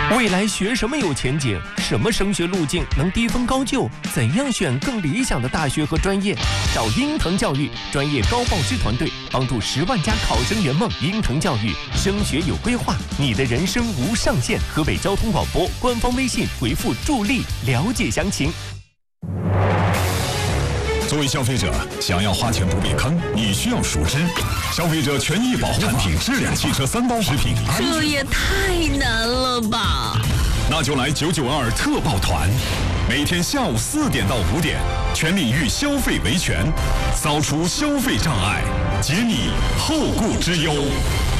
未来学什么有前景？什么升学路径能低分高就？怎样选更理想的大学和专业？找鹰腾教育专业高报师团队，帮助10万家考生圆梦。鹰腾教育升学有规划，你的人生无上限。河北交通广播官方微信回复助力了解详情。 作为消费者，想要花钱不被坑，你需要熟知消费者权益保护产品质量汽车3包食品。 这也太难了吧！ 那就来992特报团，每天下午4点到5点，全领域消费维权，扫除消费障碍，解你后顾之忧。